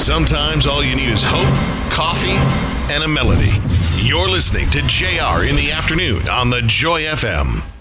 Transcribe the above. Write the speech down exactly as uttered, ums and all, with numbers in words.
Sometimes all you need is hope, coffee, and a melody. You're listening to J R in the afternoon on the Joy F M.